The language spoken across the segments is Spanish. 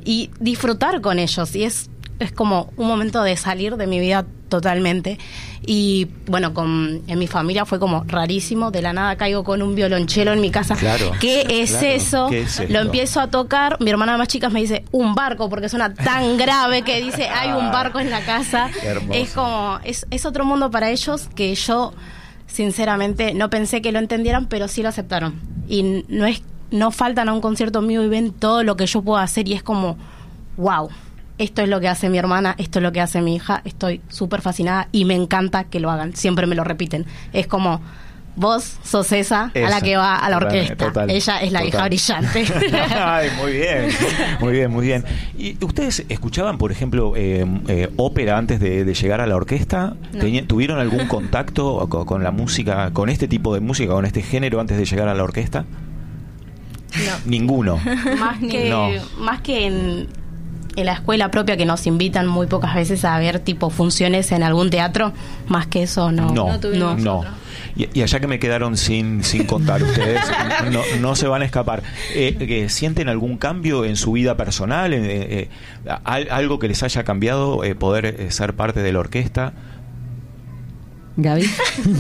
y disfrutar con ellos. Y es como un momento de salir de mi vida totalmente. Y bueno, en mi familia fue como rarísimo. De la nada caigo con un violonchelo en mi casa. Claro, ¿Qué es eso? ¿Qué es esto? Lo empiezo a tocar. Mi hermana más chica me dice un barco, porque suena tan grave que dice hay un barco en la casa. Es como es otro mundo para ellos que yo sinceramente no pensé que lo entendieran, pero sí lo aceptaron. Y no faltan a un concierto mío y ven todo lo que yo puedo hacer y es como wow. Esto es lo que hace mi hermana, esto es lo que hace mi hija, estoy súper fascinada y me encanta que lo hagan, siempre me lo repiten. Es como, vos sos esa a la que va a la orquesta, ella es la hija brillante. Ay, muy bien. ¿Y ustedes escuchaban, por ejemplo, ópera antes de llegar a la orquesta? No. ¿Tuvieron algún contacto con la música, con este tipo de música, con este género antes de llegar a la orquesta? No. Ninguno. Más que en la escuela propia, que nos invitan muy pocas veces a ver tipo funciones en algún teatro, más que eso no. Y allá que me quedaron sin contar ustedes, no se van a escapar. ¿Sienten algún cambio en su vida personal? ¿Algo que les haya cambiado poder ser parte de la orquesta? Gaby.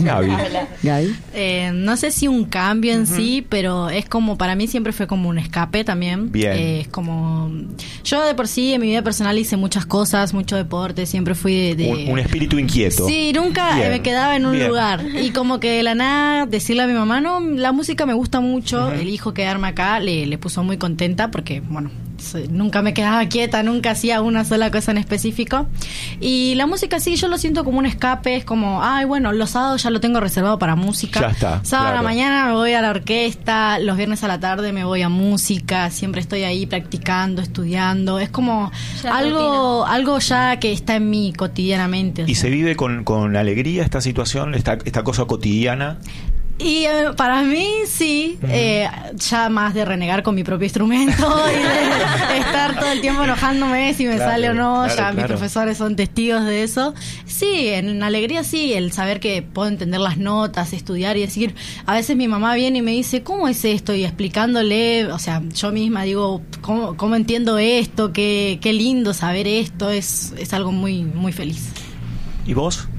No sé si un cambio en sí, pero es como, para mí siempre fue como un escape también. Bien. Es como, yo de por sí en mi vida personal hice muchas cosas, mucho deporte, siempre fui de un espíritu inquieto. Sí, nunca me quedaba en un lugar. Y como que de la nada decirle a mi mamá, no, la música me gusta mucho, elijo quedarme acá, le puso muy contenta porque, bueno, nunca me quedaba quieta, nunca hacía una sola cosa en específico. Y la música sí, yo lo siento como un escape, es como, ay, bueno, los sábados ya lo tengo reservado para música. Ya está. Sábado a la mañana me voy a la orquesta, los viernes a la tarde me voy a música, siempre estoy ahí practicando, estudiando. Es como algo ya que está en mí cotidianamente. ¿Y se vive con alegría esta situación, esta cosa cotidiana? Y para mí sí, ya más de renegar con mi propio instrumento y de estar todo el tiempo enojándome si me sale o no, mis profesores son testigos de eso. Sí, en alegría sí, el saber que puedo entender las notas, estudiar y decir, a veces mi mamá viene y me dice, ¿cómo es esto? Y explicándole, o sea, yo misma digo, ¿cómo entiendo esto? Qué lindo saber esto, es algo muy, muy feliz. ¿Y vos?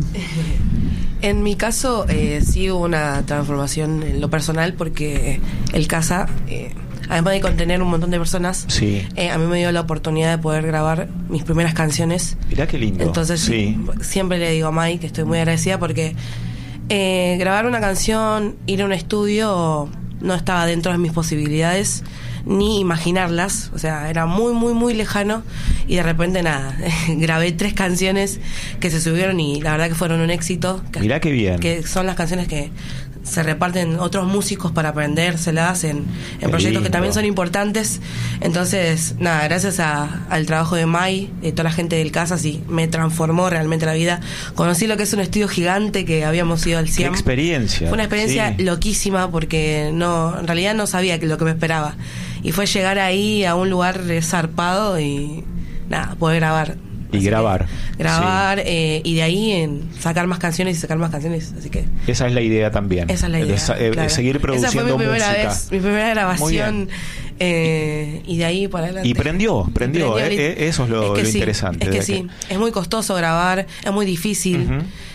En mi caso sí hubo una transformación en lo personal porque el CASA, además de contener un montón de personas, a mí me dio la oportunidad de poder grabar mis primeras canciones. Mirá qué lindo. Entonces siempre le digo a Mai que estoy muy agradecida porque grabar una canción, ir a un estudio no estaba dentro de mis posibilidades ni imaginarlas, o sea, era muy, muy, muy lejano y de repente nada, grabé 3 canciones que se subieron y la verdad que fueron un éxito. Mirá qué bien. Que son las canciones que se reparten otros músicos para aprendérselas en proyectos que también son importantes. Entonces, nada, gracias al trabajo de Mai, de toda la gente del CASA, sí, me transformó realmente la vida. Conocí lo que es un estudio gigante que habíamos ido al CIAM. ¡Qué experiencia! Fue una experiencia loquísima porque en realidad no sabía lo que me esperaba. Y fue llegar ahí a un lugar zarpado y nada, poder grabar. Y grabar. Y de ahí sacar más canciones y sacar más canciones. Así que esa es la idea también. Esa es la idea. Claro. Seguir produciendo música. Esa fue mi primera vez, mi primera grabación. Y de ahí para adelante. Y prendió. Eso es lo interesante. Es que sí. Es muy costoso grabar, es muy difícil.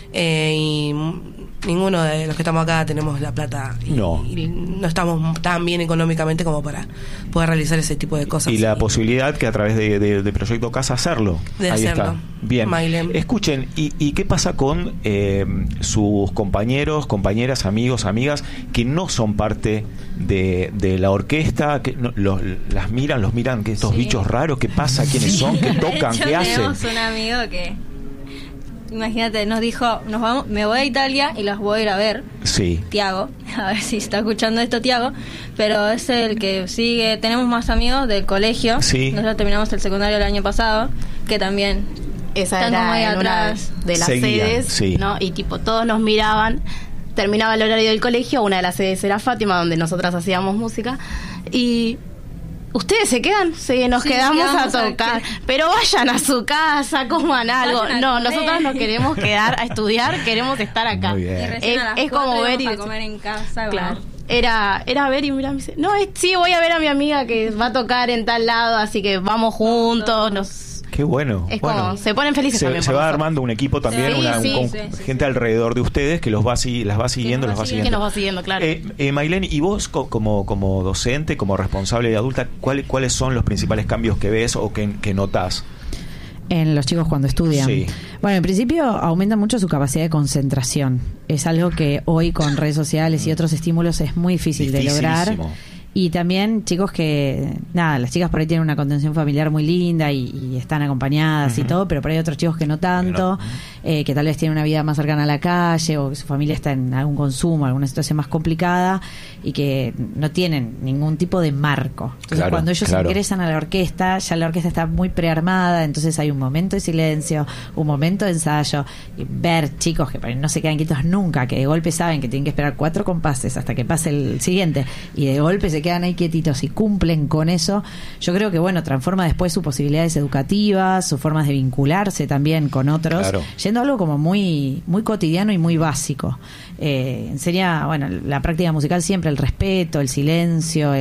Y ninguno de los que estamos acá tenemos la plata y no estamos tan bien económicamente como para poder realizar ese tipo de cosas. Y la posibilidad que a través de Proyecto Casa hacerlo. De ahí hacerlo. Está. Bien. Mailem. Escuchen, ¿y qué pasa con sus compañeros, compañeras, amigos, amigas que no son parte de la orquesta? Que los miran, que estos bichos raros, ¿qué pasa? ¿Quiénes son? ¿Qué tocan? ¿Qué hacen? Tenemos un amigo que, imagínate, nos dijo, me voy a Italia y los voy a ir a ver. Sí. Tiago, a ver si está escuchando esto Tiago, pero es el que sigue. Tenemos más amigos del colegio. Sí. Nosotros terminamos el secundario el año pasado, que también esa están como ahí era atrás de las sedes, ¿no? Y tipo todos nos miraban. Terminaba el horario del colegio, una de las sedes era Fátima, donde nosotras hacíamos música, y ustedes se quedan, nos quedamos a tocar, pero vayan a su casa, coman algo. No, nosotros no queremos quedar a estudiar, queremos estar acá. Muy bien. Es como ver y a comer en casa. Claro. era ver y mirar, me dice, no, sí, voy a ver a mi amiga que va a tocar en tal lado, así que vamos juntos, Qué bueno. Es como, se ponen felices también. Se va armando un equipo también, gente alrededor de ustedes que las va siguiendo, los va siguiendo. Que nos va siguiendo, claro. Maylene, y vos como docente, como responsable de adulta, ¿cuáles son los principales cambios que ves o que notás? En los chicos cuando estudian. Sí. Bueno, en principio aumenta mucho su capacidad de concentración. Es algo que hoy con redes sociales y otros estímulos es muy difícil de lograr. Y también chicos que, las chicas por ahí tienen una contención familiar muy linda y están acompañadas y todo, pero por ahí hay otros chicos que no tanto, que tal vez tienen una vida más cercana a la calle o que su familia está en algún consumo, alguna situación más complicada y que no tienen ningún tipo de marco. Entonces cuando ellos ingresan a la orquesta, ya la orquesta está muy prearmada, entonces hay un momento de silencio, un momento de ensayo, y ver chicos que no se quedan quietos nunca, que de golpe saben que tienen que esperar 4 compases hasta que pase el siguiente y de golpe se quedan ahí quietitos y cumplen con eso, yo creo que transforma después sus posibilidades educativas, sus formas de vincularse también con otros, yendo a algo como muy, muy cotidiano y muy básico. Enseña, la práctica musical siempre el respeto, el silencio,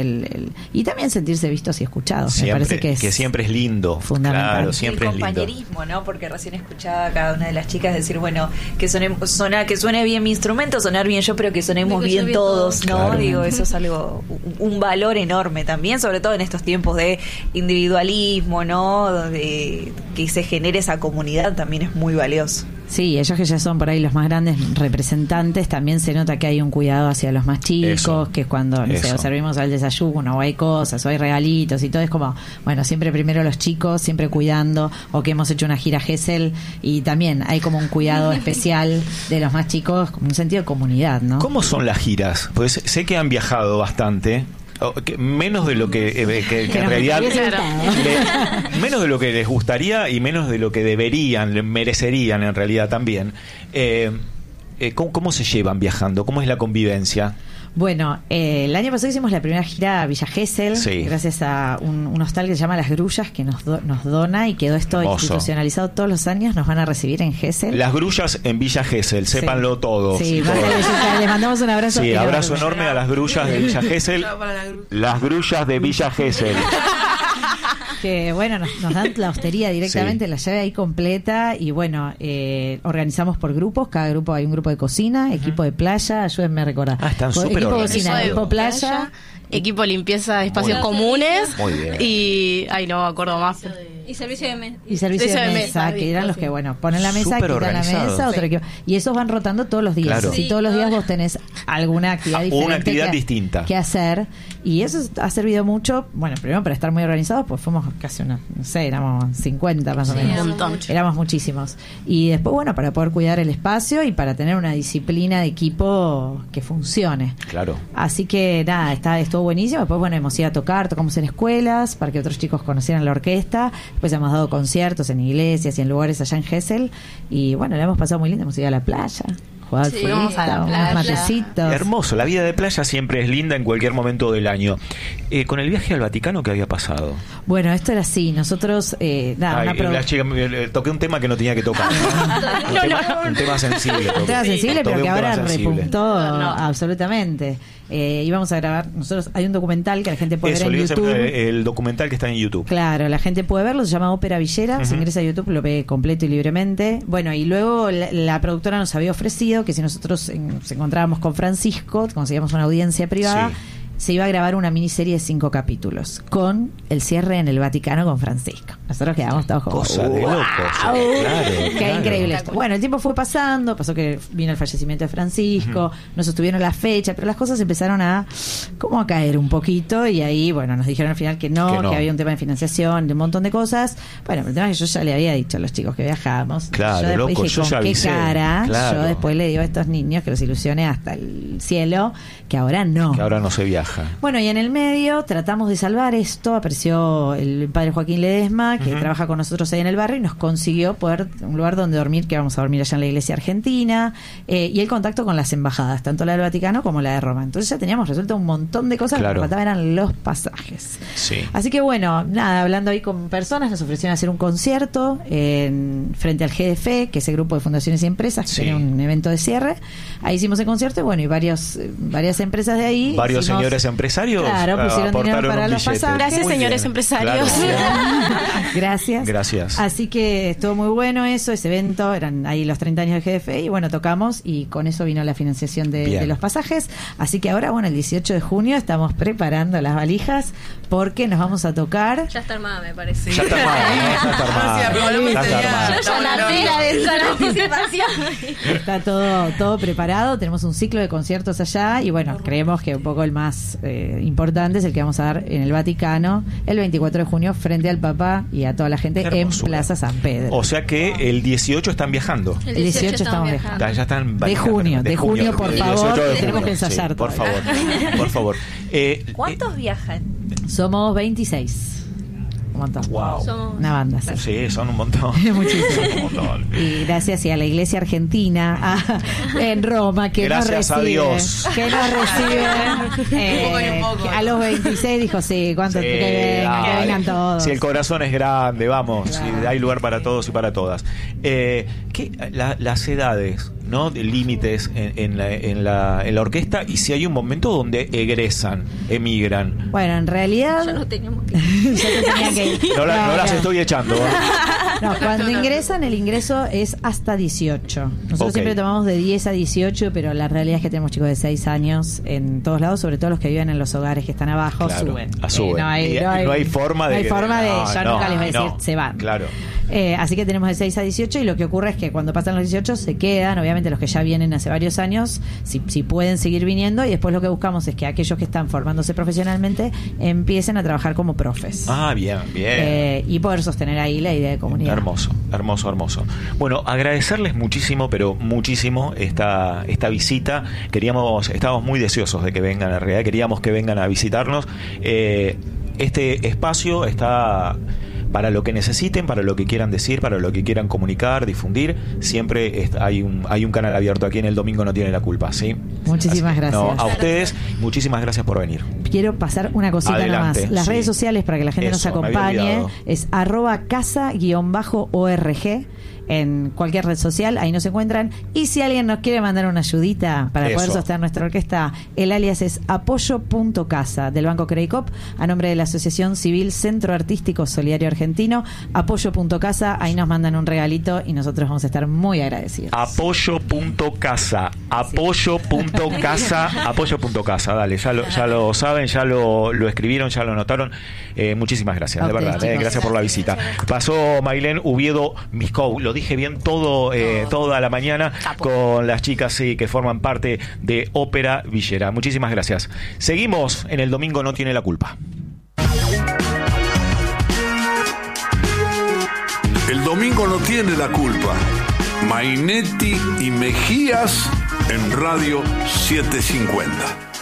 y también sentirse vistos y escuchados. Siempre, me parece que siempre es lindo. Fundamental. Claro, siempre el compañerismo, ¿no? Porque recién escuchaba a cada una de las chicas decir, que suene bien mi instrumento, sonar bien yo, pero que sonemos bien todos, ¿no? Claro. Digo, eso es algo, un valor enorme también, sobre todo en estos tiempos de individualismo, ¿no? Donde que se genere esa comunidad también es muy valioso. Sí, ellos que ya son por ahí los más grandes representantes, también se nota que hay un cuidado hacia los más chicos, que es cuando servimos al desayuno o hay cosas o hay regalitos y todo, es como, siempre primero los chicos, siempre cuidando, o que hemos hecho una gira Gesell y también hay como un cuidado especial de los más chicos, como un sentido de comunidad, ¿no? ¿Cómo son las giras? Pues sé que han viajado bastante. Menos de lo que en realidad menos de lo que les gustaría y menos de lo que merecerían en realidad también. ¿Cómo se llevan viajando? ¿Cómo es la convivencia? Bueno, el año pasado hicimos la primera gira a Villa Gesell, gracias a un hostal que se llama Las Grullas, que nos dona y quedó esto institucionalizado todos los años. Nos van a recibir en Gesell. Las Grullas en Villa Gesell, sépanlo todos. Sí, les mandamos un abrazo. Sí, abrazo enorme a las Grullas de Villa Gesell. Las Grullas de Villa Gesell. Que nos dan la hostería directamente, la llave ahí completa y organizamos por grupos, cada grupo hay un grupo de cocina, equipo de playa, ayúdenme a recordar. Están súper equipo organizados. Cocina, equipo playa, equipo limpieza de espacios comunes. Muy bien. Y no me acuerdo más. Y servicio de mesa. Y servicio de mesa, que eran los que ponen la mesa, quitan la mesa, otro equipo. Y esos van rotando todos los días. Claro. Si todos los días vos tenés alguna actividad diferente, una actividad distinta que hacer, y eso ha servido mucho, primero para estar muy organizados, pues fuimos casi éramos 50 más o menos. Un montón. Éramos muchísimos. Y después, para poder cuidar el espacio y para tener una disciplina de equipo que funcione. Claro. Así que estuvo buenísimo. Después, hemos ido a tocamos en escuelas para que otros chicos conocieran la orquesta. Después hemos dado conciertos en iglesias y en lugares allá en Gesell. Y la hemos pasado muy linda. Hemos ido a la playa. Fuimos a la playa. Unos matecitos. Hermoso, la vida de playa siempre es linda en cualquier momento del año. Con el viaje al Vaticano, ¿qué había pasado? Esto era así, nosotros la chica, toqué un tema que no tenía que tocar. Un tema sensible. Un tema sensible, pero que ahora repuntó No. absolutamente. Íbamos a grabar, nosotros hay un documental que la gente puede ver en YouTube. El documental que está en YouTube. Claro, la gente puede verlo, se llama Ópera Villera, se ingresa a YouTube, lo ve completo y libremente. Y luego la productora nos había ofrecido que si nosotros nos encontrábamos con Francisco, conseguíamos una audiencia privada, se iba a grabar una miniserie de 5 capítulos con el cierre en el Vaticano con Francisco. Nosotros quedamos todos como cosa de locos. Claro, qué increíble esto. El tiempo fue pasó que vino el fallecimiento de Francisco, nos sostuvieron la fecha, pero las cosas empezaron a caer un poquito y ahí, nos dijeron al final que no, que había un tema de financiación, de un montón de cosas. El tema es que yo ya le había dicho a los chicos que viajamos. Claro, yo después dije, yo ya avisé. qué cara, claro. Yo después le digo a estos niños que los ilusione hasta el cielo, que ahora no. Que ahora no se viaja. baja. Bueno, y en el medio tratamos de salvar esto. Apareció el padre Joaquín Ledesma, que trabaja con nosotros ahí en el barrio, y nos consiguió un lugar donde dormir, que vamos a dormir allá en la iglesia argentina, y el contacto con las embajadas, tanto la del Vaticano como la de Roma. Entonces ya teníamos resuelto un montón de cosas. Lo que faltaba eran los pasajes. Sí. Así que bueno, nada, hablando ahí con personas, nos ofrecieron hacer un concierto frente al GDF, que es el grupo de fundaciones y empresas, que tiene un evento de cierre. Ahí hicimos el concierto y bueno, y varias empresas de ahí. Varios señores empresarios. Claro, pusieron dinero para los pasajes. Gracias, señores empresarios. Claro. Gracias. Así que estuvo muy bueno ese evento, eran ahí los 30 años del GDF, y bueno, tocamos, y con eso vino la financiación de los pasajes. Así que ahora, bueno, el 18 de junio estamos preparando las valijas, porque nos vamos a tocar. Ya está armada, me parece. Ya está armada. Yo ya la tela de esa anticipación. Está todo preparado, tenemos un ciclo de conciertos allá, y bueno, creemos que un poco el más importante es el que vamos a dar en el Vaticano el 24 de junio frente al Papa y a toda la gente en Plaza San Pedro. O sea que el 18 están viajando. El 18 estamos viajando. Ya están de junio, por favor, tenemos que ensayar. Sí, por favor. ¿Cuántos viajan? Somos 26. Un montón. Wow. Una banda. Sí, son un montón. Muchísimo. Un montón. Y gracias a la Iglesia Argentina en Roma, que gracias nos recibe. A Dios. Que nos recibe. A los 26 dijo, sí, ¿cuánto? Que vengan todos. Si el corazón es grande, vamos. Claro. Si hay lugar para todos y para todas. Las edades, ¿no? Límites en la orquesta, y si hay un momento donde emigran. Bueno, en realidad ya no teníamos No las estoy echando. No, cuando ingresan, el ingreso es hasta 18. Nosotros siempre tomamos de 10 a 18, pero la realidad es que tenemos chicos de 6 años en todos lados, sobre todo los que viven en los hogares que están abajo, suben. No hay forma de... yo nunca les voy a decir, se van. Claro. Así que tenemos de 6 a 18, y lo que ocurre es que cuando pasan los 18 se quedan, obviamente los que ya vienen hace varios años, si pueden seguir viniendo, y después lo que buscamos es que aquellos que están formándose profesionalmente empiecen a trabajar como profes. Bien. Y poder sostener ahí la idea de comunidad. Hermoso. Bueno, agradecerles muchísimo, pero muchísimo esta visita. Estábamos muy deseosos de que vengan, en realidad queríamos que vengan a visitarnos. Este espacio está para lo que necesiten, para lo que quieran decir, para lo que quieran comunicar, difundir. Siempre hay un canal abierto aquí en El Domingo No Tiene la Culpa, ¿sí? Muchísimas gracias. A ustedes, muchísimas gracias por venir. Quiero pasar una cosita nomás. Las redes sociales para que la gente nos acompañe es @casa_org. En cualquier red social, ahí nos encuentran. Y si alguien nos quiere mandar una ayudita para poder sostener nuestra orquesta, el alias es apoyo.casa del Banco Credicop, a nombre de la Asociación Civil Centro Artístico Solidario Argentino. Apoyo.casa, ahí nos mandan un regalito y nosotros vamos a estar muy agradecidos. Apoyo.casa, apoyo.casa, dale, ya lo saben, ya lo escribieron, ya lo notaron. Muchísimas gracias, de verdad, gracias por la visita. Pasó Mailén Uviedo Miscou, lo dije bien toda la mañana con las chicas que forman parte de Ópera Villera. Muchísimas gracias. Seguimos en El Domingo No Tiene la Culpa. El domingo no tiene la culpa. Mainetti y Mejías en Radio 750.